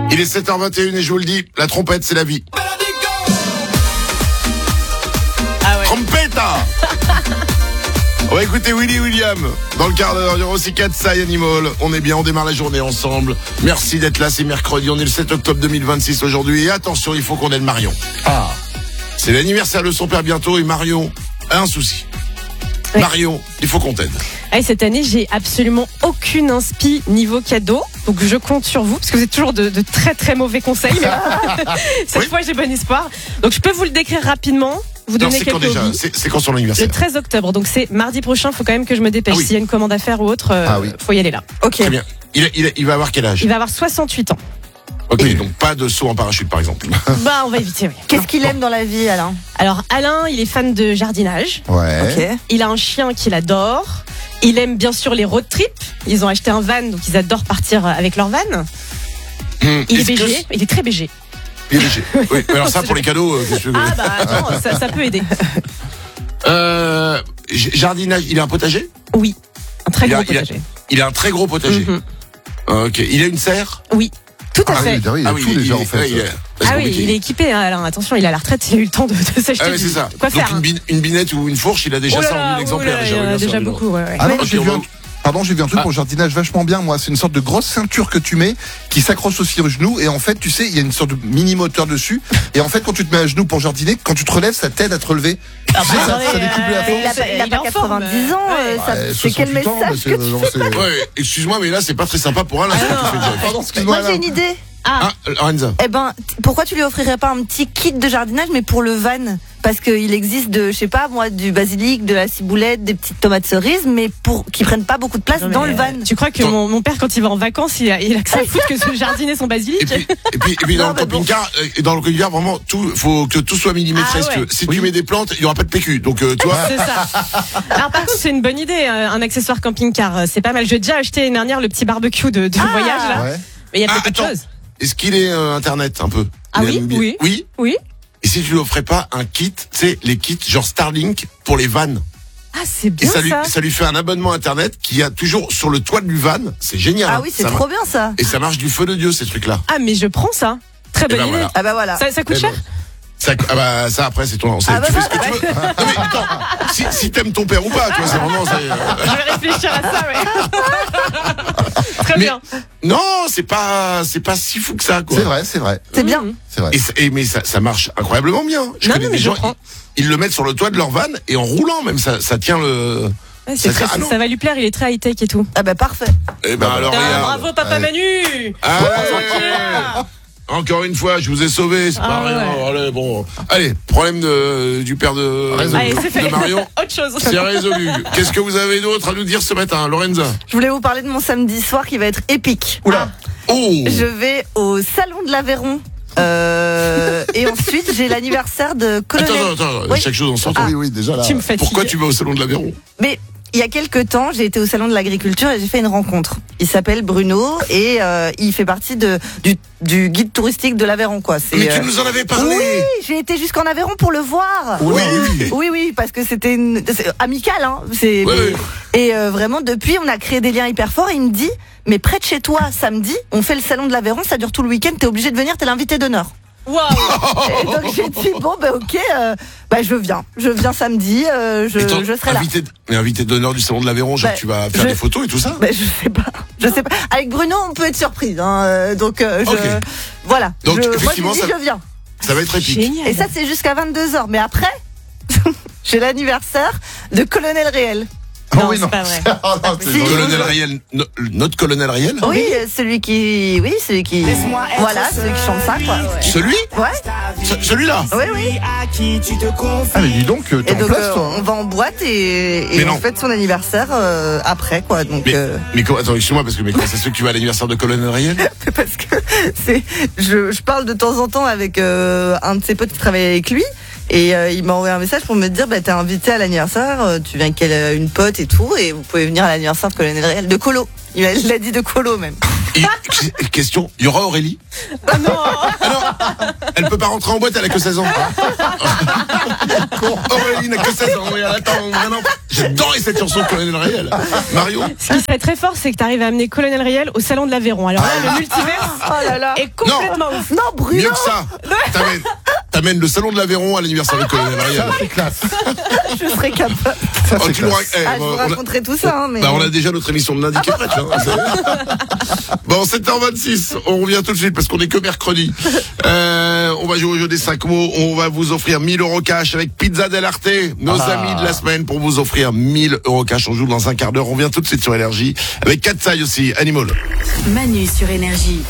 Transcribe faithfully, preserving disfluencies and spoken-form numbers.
Il est sept heures vingt et une et je vous le dis, la trompette c'est la vie. Ah ouais. Trompetta. On va écouter Willy William dans le quart d'heure. Il y aura aussi Katsai Animal. On est bien, on démarre la journée ensemble. Merci d'être là, c'est mercredi. On est le sept octobre deux mille vingt-six aujourd'hui. Et attention, il faut qu'on aide Marion. Ah. C'est l'anniversaire de son père bientôt et Marion a un souci. Oui. Marion, il faut qu'on t'aide. Allez, cette année, j'ai absolument aucune inspi niveau cadeau. Donc je compte sur vous, parce que vous êtes toujours de, de très très mauvais conseils. Mais cette Oui. fois, j'ai bon espoir. Donc je peux vous le décrire rapidement. Vous Non, donner c'est quand quelques déjà hobbies. c'est, c'est quand son Le anniversaire. treize octobre, donc c'est mardi prochain. Faut quand même que je me dépêche. Ah oui. S'il y a une commande à faire ou autre, euh, Ah oui. faut y aller là. Ok. Très bien. Il, a- il, a- il va avoir quel âge? Il va avoir soixante-huit ans. Ok, donc pas de saut en parachute par exemple. Bah, on va éviter. Oui. Qu'est-ce qu'il aime dans la vie, Alain? Alors Alain, il est fan de jardinage. Ouais. Ok. Il a un chien qu'il adore. Il aime bien sûr les road trips. Ils ont acheté un van, donc ils adorent partir avec leur van. Hum, Il est est-ce que- B G, il est très B G. Il est léger. Oui, mais alors ça pour les cadeaux, euh, qu'est-ce que tu veux? Ah bah attends, ça, ça peut aider. Euh, j- jardinage, il a un potager? Oui, un très Il a- gros il a- potager. Il a un très gros potager. Mhm. Ok, il a une serre? Oui, tout à Ah fait. oui, il y a Ah oui, tout il- déjà il- en fait. ouais, il est- c'est Ah oui, compliqué. il est équipé, hein, Alain. Attention, il a la retraite, il a eu le temps de, de s'acheter. Ah oui, c'est du- ça. Quoi Donc faire une, hein. bin- une binette ou une fourche, il a déjà Oh là ça en là, mille exemplaires. oh là, déjà, il y en a bien sûr, déjà dis donc. beaucoup. Ouais, ouais. Ah non, Ok, j'ai vu on un... va- Pardon, j'ai vu un truc Ah. pour le jardinage vachement bien, moi. C'est une sorte de grosse ceinture que tu mets, qui s'accroche aussi au genou. Et en fait, tu sais, il y a une sorte de mini moteur dessus. Et en fait, quand tu te mets à genoux pour jardiner, quand tu te relèves, ça t'aide à te relever. Ah Tu sais, bah, ça, attendez, ça décuple la euh, force. Il a pas, il a Il est pas en forme, quatre-vingt-dix ans. euh, ouais. ça- Ouais, c'est quel soixante-huit ans, message mais que c'est- tu non, fais c'est- Ouais, excuse-moi, mais là, c'est pas très sympa pour Alain. ce que tu fais déjà. Pardon, excuse-moi. Moi, j'ai une idée. Ah, Ah, Lorenza. Eh ben, t- pourquoi tu lui offrirais pas un petit kit de jardinage, mais pour le van? Parce qu'il existe de, je sais pas, moi, du basilic, de la ciboulette, des petites tomates cerises, mais pour qui prennent pas beaucoup de place non, dans mais, le van. euh, Tu crois que Attends. mon, mon père, quand il va en vacances, il a, il a que ça à foutre que de jardiner son basilic? Et puis, et puis, et puis dans Non, le mais bon. camping-car, euh, dans le camping-car, vraiment, tout, faut que tout soit millimétré. Ah si tu ouais. veux. Si tu mets des plantes, il y aura pas de P Q. Donc, euh, tu vois. C'est ça. Alors par contre, c'est une bonne idée, euh, un accessoire camping-car. euh, C'est pas mal. J'ai déjà acheté l'année dernière le petit barbecue de, de Ah. voyage là. Ouais. Mais il y a Ah, peut-être autre attends. chose. Est-ce qu'il est euh, internet un peu? Ah Il oui, aime bien- oui. Oui. Oui. Et si tu lui offrais pas un kit, tu sais, les kits genre Starlink pour les vannes. Ah, c'est Et bien ça lui, ça. ça lui fait un abonnement internet qui a toujours sur le toit du van. C'est génial. Ah hein. oui, c'est Ça trop mar- bien ça. Et ça marche du feu de Dieu, ces trucs-là. Ah, mais je prends ça. Très bonne ben idée. voilà. Ah bah voilà. Ça, ça coûte Eh cher? ben, Ça, ah bah, ça après, c'est ton. c'est- Ah bah tu fais bah, ce que tu veux. Non, mais attends, si, si t'aimes ton père ou pas, tu vois, c'est vraiment. c'est, euh, Je vais réfléchir à ça, ouais. Très Mais- bien. Non, c'est pas, c'est pas si fou que ça, quoi. C'est vrai, c'est vrai. C'est bien. Mmh. C'est vrai. Et, ça- et mais ça, ça marche incroyablement bien. Je Non, connais non, mais des je gens, prends. ils, ils le mettent sur le toit de leur van et en roulant même, ça, ça tient le. Ouais, c'est Ça- très- ah non. ça va lui plaire, il est très high-tech et tout. Ah bah parfait. Eh ben alors, Ah, regarde. bravo, papa Ouais. Manu! Ah, Tranquille. encore une fois, je vous ai sauvé, c'est pas Ah, rien. ouais. Allez, bon. Allez, problème de, du père de, Résolu. Allez, c'est fait. de Marion. Autre chose. C'est résolu. Qu'est-ce que vous avez d'autre à nous dire ce matin, Lorenza? Je voulais vous parler de mon samedi soir qui va être épique. Oula. Oh! Je vais au salon de l'Aveyron. Euh, et ensuite, j'ai l'anniversaire de Attends, Colonel. attends, attends, Oui. chaque chose en son temps. Ah oui, oui, déjà là. Tu me fatigues. Pourquoi tu vas au salon de l'Aveyron? Mais il y a quelques temps, j'ai été au salon de l'agriculture et j'ai fait une rencontre. Il s'appelle Bruno et euh, il fait partie de du, du guide touristique de l'Aveyron, quoi. C'est, Mais tu euh, nous en avais parlé! Oui, j'ai été jusqu'en Aveyron pour le voir. Oui, oui. Oui, oui, parce que c'était une... c'est amical, hein. C'est... Oui, oui. Et euh, vraiment, depuis, on a créé des liens hyper forts. Et il me dit, mais près de chez toi, samedi, on fait le salon de l'Aveyron, ça dure tout le week-end, t'es obligé de venir, t'es l'invité d'honneur. Waouh! Et donc j'ai dit, bon, bah ok, euh, bah je viens. Je viens samedi, euh, je, Attends, je serai là. invité, mais invité d'honneur du salon de l'Aveyron, genre Bah, tu vas faire je- des photos et tout ça? Bah, je sais pas, je sais pas. Avec Bruno, on peut être surprise, hein. euh, Donc, euh, je, Ok. voilà. Donc, je, moi, effectivement, j'ai dit, ça- je viens. Ça va être épique. Génial. Et ça, c'est jusqu'à vingt-deux heures. Mais après, j'ai l'anniversaire de Colonel Réel. Ah Non, oui, c'est non. pas vrai. Ah, non, c'est Si. drôle. Colonel Riel, no- notre colonel Riel? Oui, euh, celui qui, oui, celui qui, voilà, celui qui chante ça, quoi. Celui? Ouais, Ce- Celui-là? oui, oui. Ah, mais dis donc, euh, t'es Et en donc, place, euh, toi. on va en boîte et, Mais et non. on fête son anniversaire euh, après, quoi. Donc, Mais, euh, mais comment, attends, excuse-moi, parce que, mais comment ça se fait que tu vas à l'anniversaire de colonel Riel? parce que c'est, je, je parle de temps en temps avec euh, un de ses potes qui travaille avec lui. Et euh, il m'a envoyé un message pour me dire, bah, t'es invité à l'anniversaire, euh, tu viens avec elle, euh, une pote et tout, et vous pouvez venir à l'anniversaire de Colonel Réel, de Colo. Il m'a- il l'a dit de Colo même. Et, question, il y aura Aurélie? Ah non! Ah non, Elle peut pas rentrer en boîte, elle a que seize ans. Aurélie n'a que seize ans. Regarde, attends, maintenant. J'adorais cette chanson de Colonel Riel. Mario? Ce qui serait très fort, c'est que tu arrives à amener Colonel Riel au salon de l'Aveyron. Alors là, le multivers Oh là là. est complètement ouf. Non, Bruno. Mieux que ça. T'amènes, t'amènes le salon de l'Aveyron à l'anniversaire de Colonel Riel. Ça, c'est classe. Je serais capable. Ça, Oh, c'est tu nous classe. rac- eh, Ah, je bon, vous on a- raconterai tout ça, hein, mais. Bah, on a déjà notre émission de lundi qui est prête, là. Bon, sept heures vingt-six, on revient tout de suite parce qu'on est que mercredi. Euh, on va jouer au jeu des cinq mots. On va vous offrir mille euros cash avec Pizza Del Arte, nos Ah. amis de la semaine, pour vous offrir mille euros cash. On joue dans un quart d'heure. On revient tout de suite sur Énergie avec Katsai aussi, Animal. Manu sur Énergie.